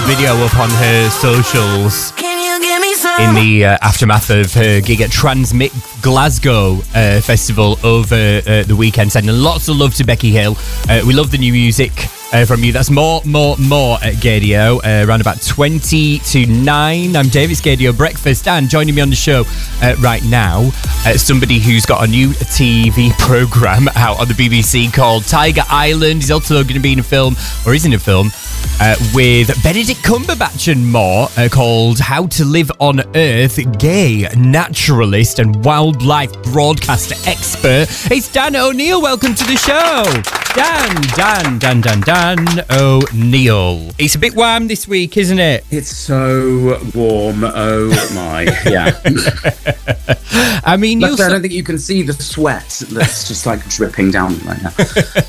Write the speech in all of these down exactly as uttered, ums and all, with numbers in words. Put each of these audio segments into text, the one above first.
video up on her socials in the uh, aftermath of her gig at Transmit Glasgow uh, Festival over uh, the weekend. Sending lots of love to Becky Hill. Uh, we love the new music uh, from you. That's more, more, more at Gaydio, uh, around about twenty to nine. I'm Dave, it's Gaydio Breakfast, and joining me on the show uh, right now, uh, somebody who's got a new T V programme out on the B B C called Tiger Island. He's also going to be in a film, or is in a film, Uh, with Benedict Cumberbatch and more, uh, called How to Live on Earth. Gay naturalist and wildlife broadcaster expert. It's Dan O'Neill. Welcome to the show. Dan, Dan, Dan, Dan, Dan O'Neill. It's a bit warm this week, isn't it? It's so warm. Oh my. Yeah. I mean, Luckily, I don't think you can see the sweat that's just like dripping down right now.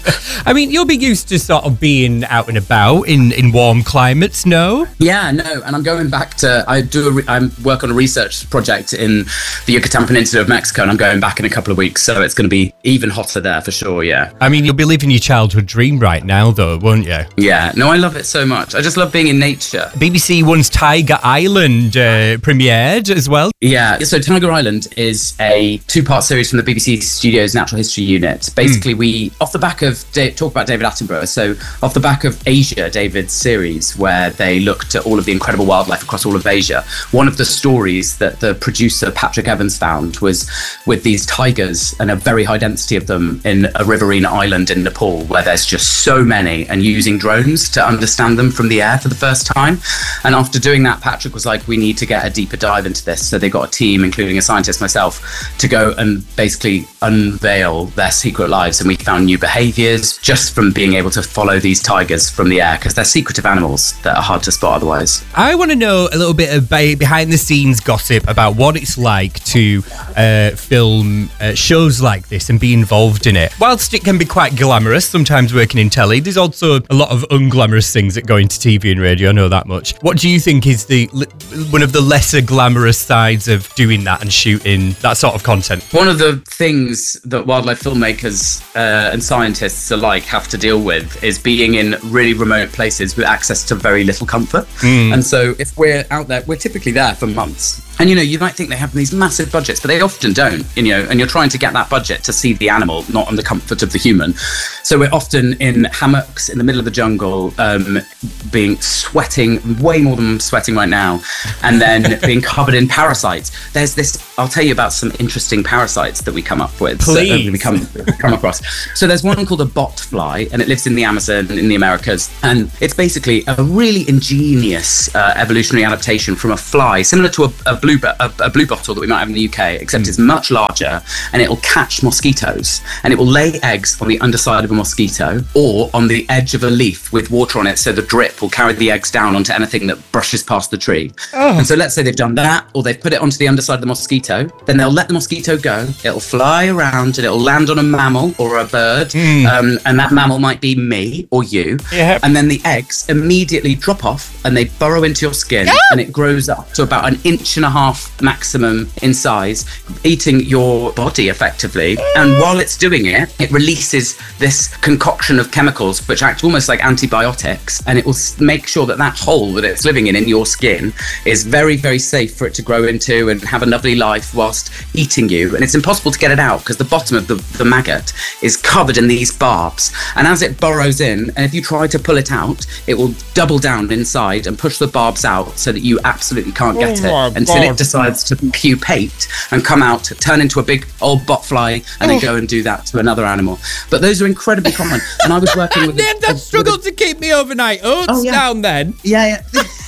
I mean, you'll be used to sort of being out and about in, in warm climates, no? Yeah, no. And I'm going back to, I do, a re- I work on a research project in the Yucatan Peninsula of Mexico, and I'm going back in a couple of weeks. So it's going to be even hotter there for sure, yeah. I mean, you'll be living your childhood dream right now, though, won't you? Yeah. No, I love it so much. I just love being in nature. B B C One's Tiger Island uh, premiered as well. Yeah. So Tiger Island is a two-part series from the B B C Studios Natural History Unit. Basically, mm. we, off the back of, talk about David Attenborough, so off the back of Asia, David's series, where they looked at all of the incredible wildlife across all of Asia, one of the stories that the producer Patrick Evans found was with these tigers and a very high density of them in a riverine island in Nepal, where there's just so many, and using drones to understand them from the air for the first time. And after doing that, Patrick was like, we need to get a deeper dive into this. So they got a team, including a scientist, myself, to go and basically unveil their secret lives. And we found new behaviors just from being able to follow these tigers from the air, because they're secretive animals that are hard to spot otherwise. I want to know a little bit of behind the scenes gossip about what it's like to uh, film uh, shows like this and be involved in it. Whilst it can be quite glamorous, sometimes working in telly, there's also a lot of unglamorous things that go into T V and radio, I know that much. What do you think is the one of the lesser glamorous sides of doing that and shooting that sort of content? One of the things that wildlife filmmakers uh, and scientists alike have to deal with is being in really remote places with access to very little comfort. Mm. And so if we're out there, we're typically there for months. And, you know, you might think they have these massive budgets, but they often don't, you know, and you're trying to get that budget to see the animal, not on the comfort of the human. So we're often in hammocks in the middle of the jungle, um, being sweating, way more than I'm sweating right now, and then being covered in parasites. There's this, I'll tell you about some interesting parasites that we come up with. Please. So, uh, we come, come across. So there's one called a bot fly, and it lives in the Amazon, in the Americas. And it's basically a really ingenious uh, evolutionary adaptation from a fly, similar to a, a blue A, a blue bottle that we might have in the U K, except mm. it's much larger, and it will catch mosquitoes, and it will lay eggs on the underside of a mosquito or on the edge of a leaf with water on it, so the drip will carry the eggs down onto anything that brushes past the tree. Oh. And so let's say they've done that, or they've put it onto the underside of the mosquito, then they'll let the mosquito go, it'll fly around, and it'll land on a mammal or a bird, mm. um, and that mammal might be me or you, yeah. and then the eggs immediately drop off, and they burrow into your skin, yeah. and it grows up to about an inch and a half maximum in size, eating your body effectively. And while it's doing it, it releases this concoction of chemicals which act almost like antibiotics, and it will make sure that that hole that it's living in in your skin is very, very safe for it to grow into and have a lovely life whilst eating you. And it's impossible to get it out because the bottom of the, the maggot is covered in these barbs, and as it burrows in, and if you try to pull it out, it will double down inside and push the barbs out so that you absolutely can't get oh it until God. it decides to pupate and come out, turn into a big old botfly, and then go and do that to another animal. But those are incredibly common. And I was working with... And then that struggled to keep me overnight oats oh, yeah. down then. Yeah,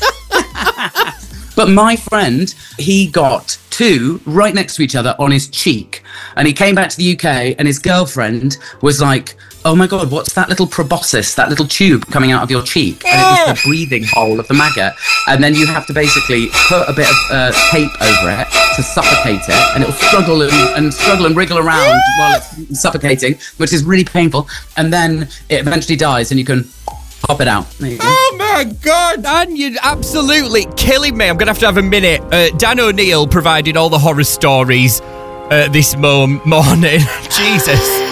yeah. But my friend, he got two right next to each other on his cheek. And he came back to the U K, and his girlfriend was like, oh my God, what's that little proboscis, that little tube coming out of your cheek? And it was the breathing hole of the maggot. And then you have to basically put a bit of uh, tape over it to suffocate it, and it'll struggle and, and struggle and wriggle around while it's suffocating, which is really painful. And then it eventually dies, and you can pop it out. There you go. Oh my God, Dan, you're absolutely killing me. I'm going to have to have a minute. Uh, Dan O'Neill provided all the horror stories uh, this mo- morning. Jesus.